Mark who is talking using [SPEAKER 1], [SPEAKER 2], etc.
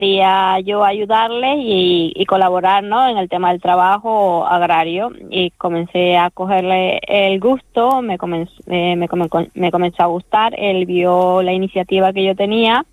[SPEAKER 1] quería yo ayudarles y colaborar, ¿no?, en el tema del trabajo agrario, y comencé a cogerle el gusto, me comenzó a gustar. Él vio la iniciativa que yo tenía